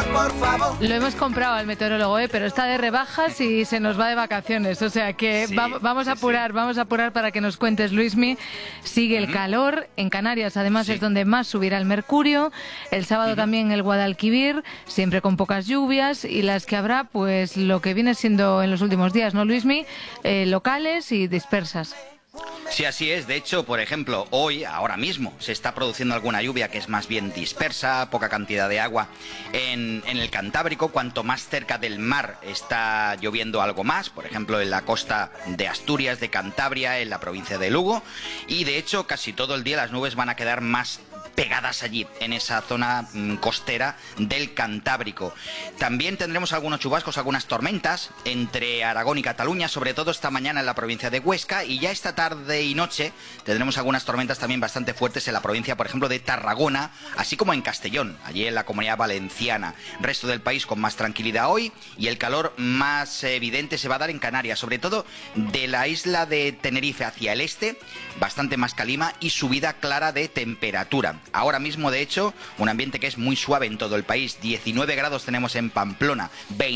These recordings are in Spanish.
por favor. Lo hemos comprado al meteorólogo, pero está de rebajas y se nos va de vacaciones. O sea que Sí, vamos a apurar para que nos cuentes, Luismi. Sigue el calor. En Canarias, además, es donde más subirá el mercurio. El sábado también el Guadalquivir, siempre con pocas lluvias. Y las que habrá, pues lo que viene siendo en los últimos días, ¿no, Luismi? Locales y dispersas. Sí, así es. De hecho, por ejemplo, hoy, ahora mismo, se está produciendo alguna lluvia que es más bien dispersa, poca cantidad de agua en el Cantábrico. Cuanto más cerca del mar está lloviendo algo más, por ejemplo, en la costa de Asturias, de Cantabria, en la provincia de Lugo. Y de hecho, casi todo el día las nubes van a quedar más pegadas allí, en esa zona costera del Cantábrico. También tendremos algunos chubascos, algunas tormentas entre Aragón y Cataluña, sobre todo esta mañana en la provincia de Huesca, y ya esta tarde y noche tendremos algunas tormentas también bastante fuertes en la provincia, por ejemplo, de Tarragona, así como en Castellón, allí en la Comunidad Valenciana. Resto del país con más tranquilidad hoy, y el calor más evidente se va a dar en Canarias, sobre todo de la isla de Tenerife hacia el este, bastante más calima y subida clara de temperatura. Ahora mismo, de hecho, un ambiente que es muy suave en todo el país. 19 grados tenemos en Pamplona,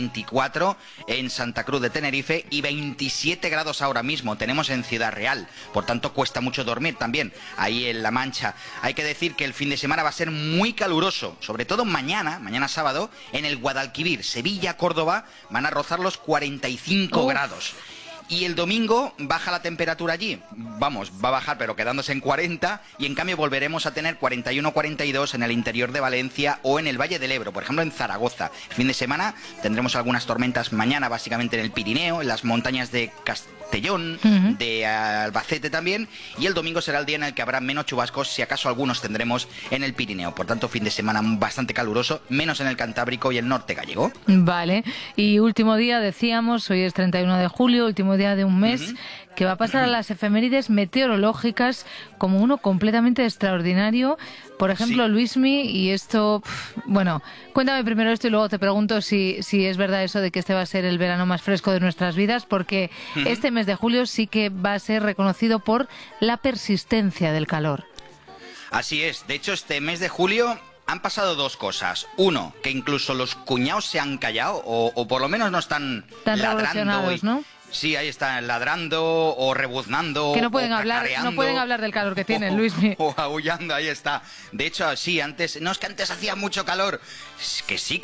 24 en Santa Cruz de Tenerife y 27 grados ahora mismo tenemos en Ciudad Real. Por tanto, cuesta mucho dormir también ahí en La Mancha. Hay que decir que el fin de semana va a ser muy caluroso, sobre todo mañana sábado, en el Guadalquivir, Sevilla, Córdoba, van a rozar los 45 grados. Y el domingo baja la temperatura allí. Vamos, va a bajar, pero quedándose en 40. Y en cambio volveremos a tener 41-42 en el interior de Valencia o en el Valle del Ebro, por ejemplo en Zaragoza. El fin de semana tendremos algunas tormentas mañana, básicamente en el Pirineo, en las montañas de Castellón, de Albacete también. Y el domingo será el día en el que habrá menos chubascos, si acaso algunos tendremos en el Pirineo. Por tanto, fin de semana bastante caluroso, menos en el Cantábrico y el norte gallego. Vale. Y último día, decíamos, hoy es 31 de julio, último día de un mes, que va a pasar a las efemérides meteorológicas como uno completamente extraordinario. Por ejemplo, Luismi, y esto, bueno, cuéntame primero esto y luego te pregunto si es verdad eso de que este va a ser el verano más fresco de nuestras vidas, porque este mes de julio sí que va a ser reconocido por la persistencia del calor. Así es. De hecho, este mes de julio han pasado dos cosas. Uno, que incluso los cuñados se han callado, o por lo menos no están ladrando, ¿no? Sí, ahí están ladrando o rebuznando. Que no pueden hablar del calor que tienen, Luismi. O aullando, ahí está. De hecho, sí, antes, no es que antes hacía mucho calor. Que sí,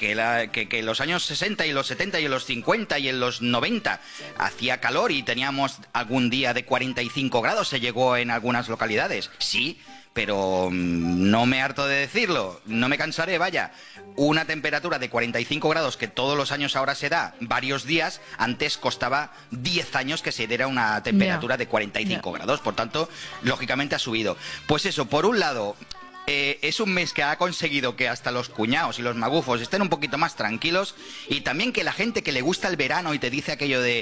que los años 60 y los 70 y los 50 y en los 90 hacía calor y teníamos algún día de 45 grados, se llegó en algunas localidades. Sí, pero no me harto de decirlo, no me cansaré, vaya. Una temperatura de 45 grados que todos los años ahora se da varios días, antes costaba 10 años que se diera una temperatura de 45 grados, por tanto, lógicamente ha subido. Pues eso, por un lado, es un mes que ha conseguido que hasta los cuñados y los magufos estén un poquito más tranquilos, y también que la gente que le gusta el verano y te dice aquello de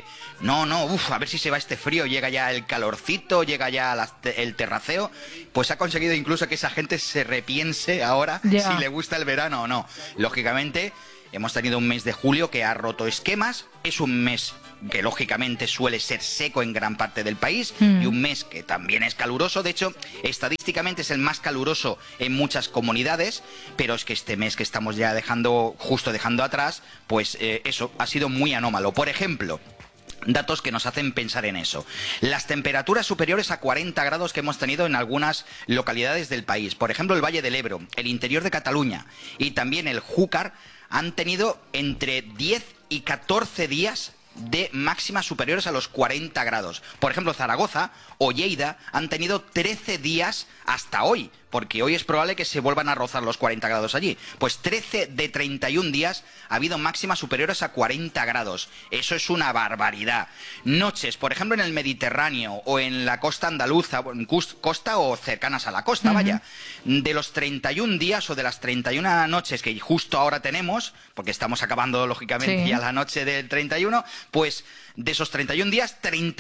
a ver si se va este frío, llega ya el calorcito, llega ya el terraceo, pues ha conseguido incluso que esa gente se repiense ahora si le gusta el verano o no. Lógicamente, hemos tenido un mes de julio que ha roto esquemas, es un mes que lógicamente suele ser seco en gran parte del país y un mes que también es caluroso. De hecho, estadísticamente es el más caluroso en muchas comunidades, pero es que este mes que estamos ya dejando atrás, pues eso ha sido muy anómalo. Por ejemplo, datos que nos hacen pensar en eso. Las temperaturas superiores a 40 grados que hemos tenido en algunas localidades del país. Por ejemplo, el Valle del Ebro, el interior de Cataluña y también el Júcar han tenido entre 10 y 14 días de máximas superiores a los 40 grados. Por ejemplo, Zaragoza o Lleida han tenido 13 días hasta hoy, porque hoy es probable que se vuelvan a rozar los 40 grados allí. Pues 13 de 31 días ha habido máximas superiores a 40 grados. Eso es una barbaridad. Noches, por ejemplo, en el Mediterráneo o en la costa andaluza, costa o cercanas a la costa, vaya. De los 31 días o de las 31 noches que justo ahora tenemos, porque estamos acabando lógicamente ya la noche del 31, pues de esos 31 días,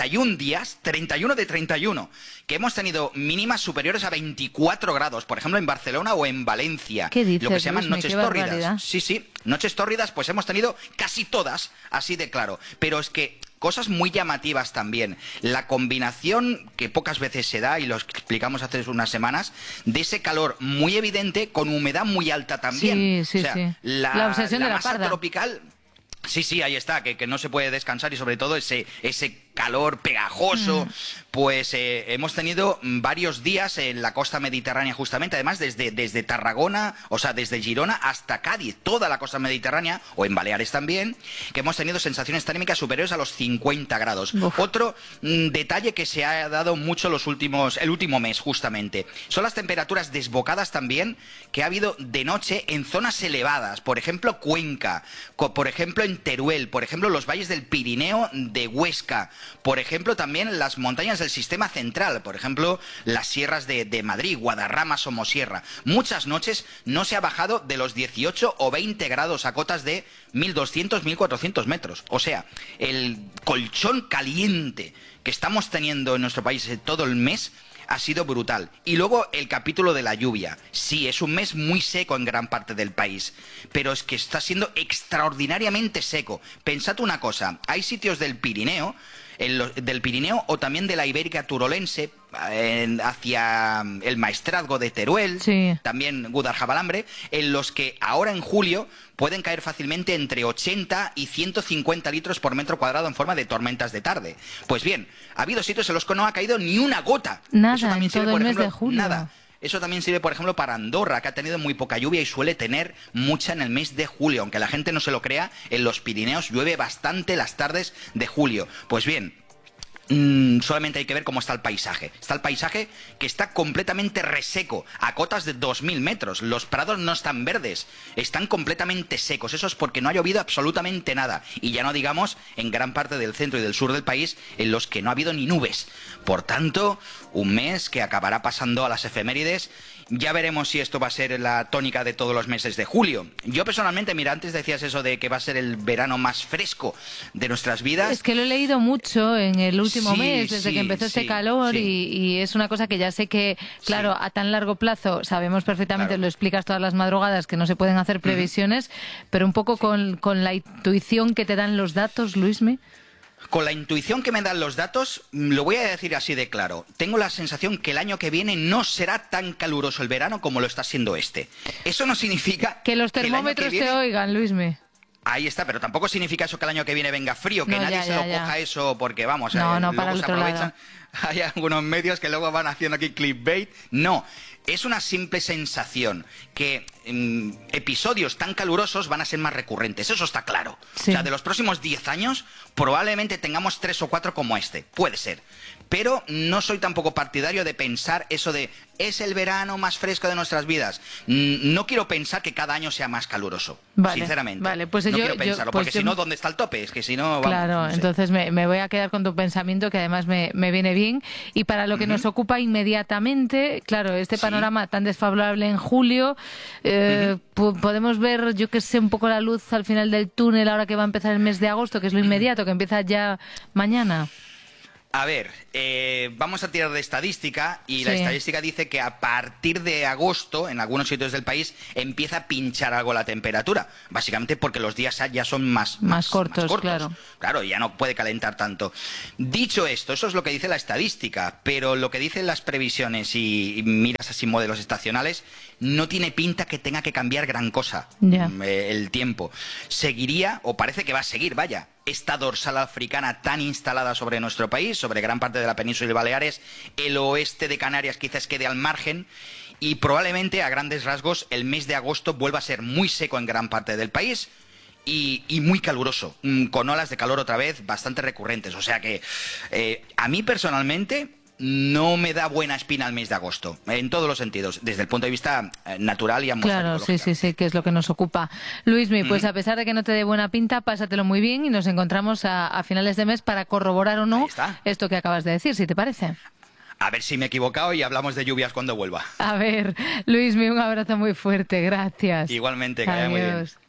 31 de 31, que hemos tenido mínimas superiores a 24 grados, por ejemplo en Barcelona o en Valencia. ¿Qué dices, lo que se llaman Luismi? noches Qué tórridas. barbaridad. Sí, noches tórridas, pues hemos tenido casi todas, así de claro. Pero es que cosas muy llamativas también. La combinación que pocas veces se da, y lo explicamos hace unas semanas, de ese calor muy evidente con humedad muy alta también. Sí, sí, sí. La obsesión de la masa parda tropical... Sí, ahí está, que no se puede descansar, y sobre todo ese calor pegajoso. Pues hemos tenido varios días en la costa mediterránea justamente, además desde Tarragona, o sea, desde Girona hasta Cádiz, toda la costa mediterránea, o en Baleares también, que hemos tenido sensaciones térmicas superiores a los 50 grados. Uf. Otro detalle que se ha dado mucho el último mes justamente, son las temperaturas desbocadas también que ha habido de noche en zonas elevadas, por ejemplo Cuenca, por ejemplo en Teruel, por ejemplo los valles del Pirineo de Huesca, por ejemplo también las montañas del sistema central, por ejemplo las sierras de Madrid, Guadarrama, Somosierra. Muchas noches no se ha bajado de los 18 o 20 grados a cotas de 1.200, 1.400 metros. O sea, el colchón caliente que estamos teniendo en nuestro país todo el mes ha sido brutal. Y luego el capítulo de la lluvia. Sí, es un mes muy seco en gran parte del país, pero es que está siendo extraordinariamente seco. Pensad una cosa, hay sitios del Pirineo, o también de la Ibérica Turolense, hacia el Maestrazgo de Teruel, sí, también Guadaljabalambre, en los que ahora en julio pueden caer fácilmente entre 80 y 150 litros por metro cuadrado en forma de tormentas de tarde. Pues bien, ha habido sitios en los que no ha caído ni una gota. Nada, en todo el mes de julio. Nada. Eso también sirve, por ejemplo, para Andorra, que ha tenido muy poca lluvia y suele tener mucha en el mes de julio. Aunque la gente no se lo crea, en los Pirineos llueve bastante las tardes de julio. Pues bien, solamente hay que ver cómo está el paisaje. Está el paisaje que está completamente reseco, a cotas de 2.000 metros. Los prados no están verdes, están completamente secos. Eso es porque no ha llovido absolutamente nada. Y ya no digamos en gran parte del centro y del sur del país, en los que no ha habido ni nubes. Por tanto, un mes que acabará pasando a las efemérides. Ya veremos si esto va a ser la tónica de todos los meses de julio. Yo personalmente, mira, antes decías eso de que va a ser el verano más fresco de nuestras vidas. Es que lo he leído mucho en el último mes, desde que empezó este calor, y es una cosa que ya sé que, claro, a tan largo plazo sabemos perfectamente, claro, lo explicas todas las madrugadas, que no se pueden hacer previsiones, pero un poco con la intuición que te dan los datos, Luismi. Con la intuición que me dan los datos, lo voy a decir así de claro. Tengo la sensación que el año que viene no será tan caluroso el verano como lo está siendo este. Eso no significa que los termómetros te oigan, Luismi. Ahí está, pero tampoco significa eso que el año que viene venga frío, que nadie se lo coja eso, porque vamos, no, para el otro lado. Hay algunos medios que luego van haciendo aquí clickbait. No, es una simple sensación que episodios tan calurosos van a ser más recurrentes, eso está claro. Sí. O sea, de los próximos 10 años probablemente tengamos 3 o 4 como este, puede ser. Pero no soy tampoco partidario de pensar eso de es el verano más fresco de nuestras vidas. No quiero pensar que cada año sea más caluroso, sinceramente. Vale, pues no quiero pensarlo, porque si no, ¿dónde está el tope? Es que si no, vamos, claro, no sé. Entonces me voy a quedar con tu pensamiento, que además me viene bien. Y para lo que nos ocupa inmediatamente, claro, este panorama tan desfavorable en julio, podemos ver, yo que sé, un poco la luz al final del túnel ahora que va a empezar el mes de agosto, que es lo inmediato, que empieza ya mañana. A ver, vamos a tirar de estadística, y la estadística dice que a partir de agosto, en algunos sitios del país, empieza a pinchar algo la temperatura. Básicamente porque los días ya son más cortos. Claro. Claro, ya no puede calentar tanto. Dicho esto, eso es lo que dice la estadística, pero lo que dicen las previsiones y miras así modelos estacionales, no tiene pinta que tenga que cambiar gran cosa el tiempo. Seguiría, o parece que va a seguir, vaya, esta dorsal africana tan instalada sobre nuestro país, sobre gran parte de la península de Baleares, el oeste de Canarias quizás quede al margen, y probablemente a grandes rasgos el mes de agosto vuelva a ser muy seco en gran parte del país y muy caluroso, con olas de calor otra vez bastante recurrentes. O sea que a mí personalmente no me da buena espina el mes de agosto, en todos los sentidos, desde el punto de vista natural y atmosférico. Claro, sí, que es lo que nos ocupa. Luismi, pues a pesar de que no te dé buena pinta, pásatelo muy bien y nos encontramos a finales de mes para corroborar o no esto que acabas de decir, si te parece. A ver si me he equivocado y hablamos de lluvias cuando vuelva. A ver, Luismi, un abrazo muy fuerte, gracias. Igualmente, que vaya muy bien.